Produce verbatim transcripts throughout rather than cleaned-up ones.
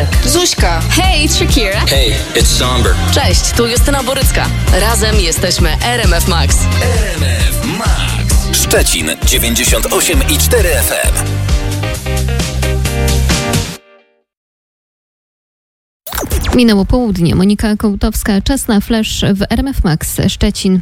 Mark. Zuśka. Hey, it's Shakira. Hey, it's Somber. Cześć, tu Justyna Borycka. Razem jesteśmy R M F Max. R M F Max. Szczecin dziewięćdziesiąt osiem i cztery F M. Minęło południe. Monika Kołtowska, czas na flash w R M F Max Szczecin.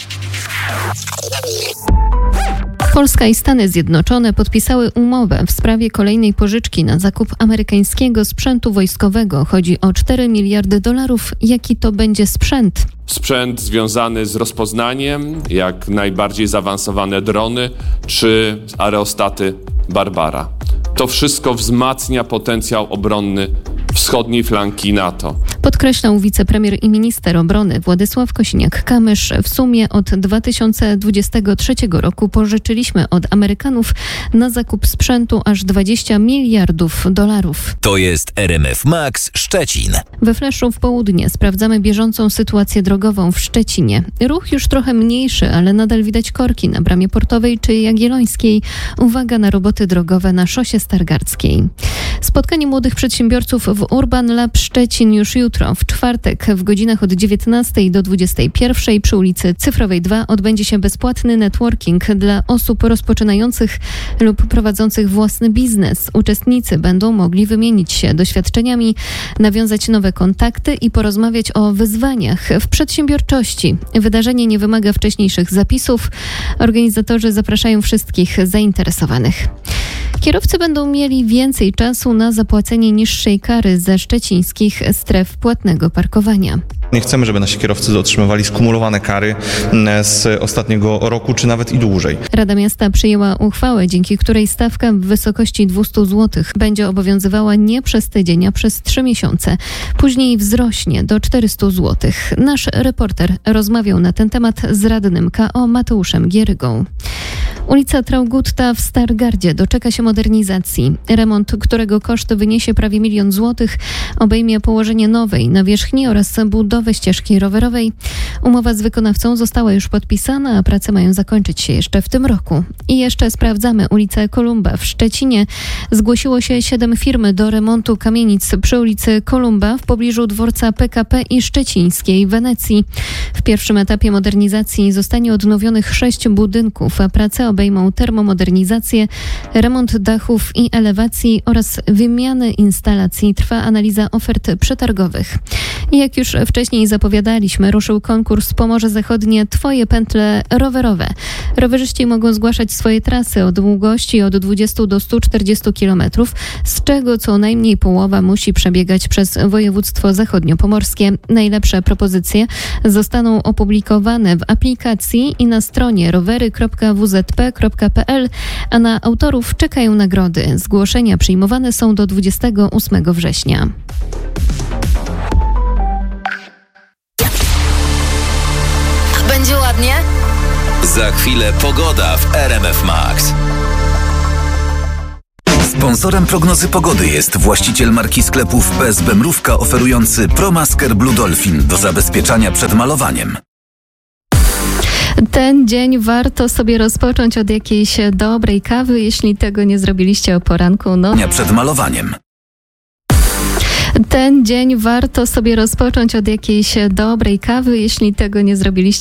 Polska i Stany Zjednoczone podpisały umowę w sprawie kolejnej pożyczki na zakup amerykańskiego sprzętu wojskowego. Chodzi o cztery miliardy dolarów. Jaki to będzie sprzęt? Sprzęt związany z rozpoznaniem, jak najbardziej zaawansowane drony czy aerostaty Barbara. To wszystko wzmacnia potencjał obronny wschodniej flanki NATO. Podkreślał wicepremier i minister obrony Władysław Kosiniak-Kamysz. W sumie od dwa tysiące dwudziestego trzeciego roku pożyczyliśmy od Amerykanów na zakup sprzętu aż dwadzieścia miliardów dolarów. To jest R M F Max Szczecin. We flaszu w południe sprawdzamy bieżącą sytuację drogową w Szczecinie. Ruch już trochę mniejszy, ale nadal widać korki na Bramie Portowej czy Jagiellońskiej. Uwaga na roboty drogowe na szosie Stargardzkiej. Spotkanie młodych przedsiębiorców w Urban Lab Szczecin już jutro, w czwartek, w godzinach od dziewiętnastej do dwudziestej pierwszej przy ulicy Cyfrowej dwa odbędzie się bezpłatny networking dla osób rozpoczynających lub prowadzących własny biznes. Uczestnicy będą mogli wymienić się doświadczeniami, nawiązać nowe kontakty i porozmawiać o wyzwaniach w przedsiębiorczości. Wydarzenie nie wymaga wcześniejszych zapisów. Organizatorzy zapraszają wszystkich zainteresowanych. Kierowcy będą mieli więcej czasu na zapłacenie niższej kary ze szczecińskich stref płatnego parkowania. Nie chcemy, żeby nasi kierowcy otrzymywali skumulowane kary z ostatniego roku, czy nawet i dłużej. Rada Miasta przyjęła uchwałę, dzięki której stawka w wysokości dwieście złotych będzie obowiązywała nie przez tydzień, a przez trzy miesiące. Później wzrośnie do czterysta złotych. Nasz reporter rozmawiał na ten temat z radnym K O Mateuszem Gierygą. Ulica Traugutta w Stargardzie doczeka się modernizacji. Remont, którego koszt wyniesie prawie milion złotych, obejmie położenie nowej nawierzchni oraz budowę ścieżki rowerowej. Umowa z wykonawcą została już podpisana, a prace mają zakończyć się jeszcze w tym roku. I jeszcze sprawdzamy ulicę Kolumba w Szczecinie. Zgłosiło się siedem firm do remontu kamienic przy ulicy Kolumba w pobliżu dworca P K P i szczecińskiej Wenecji. W pierwszym etapie modernizacji zostanie odnowionych sześć budynków, a prace obejmą termomodernizację, remont dachów i elewacji oraz wymianę instalacji. Trwa analiza ofert przetargowych. I jak już wcześniej zapowiadaliśmy, ruszył konkurs Pomorze Zachodnie Twoje pętle rowerowe. Rowerzyści mogą zgłaszać swoje trasy o długości od dwudziestu do stu czterdziestu kilometrów, z czego co najmniej połowa musi przebiegać przez województwo zachodniopomorskie. Najlepsze propozycje zostaną opublikowane w aplikacji i na stronie rowery kropka w z p kropka p l, a na autorów czekają nagrody. Zgłoszenia przyjmowane są do dwudziestego ósmego września. Będzie ładnie? Za chwilę pogoda w R M F Max. Sponsorem prognozy pogody jest właściciel marki sklepów P S B Mrówka oferujący ProMasker Blue Dolphin do zabezpieczania przed malowaniem. Ten dzień warto sobie rozpocząć od jakiejś dobrej kawy, jeśli tego nie zrobiliście o poranku. No. Przed malowaniem. Ten dzień warto sobie rozpocząć od jakiejś dobrej kawy, jeśli tego nie zrobiliście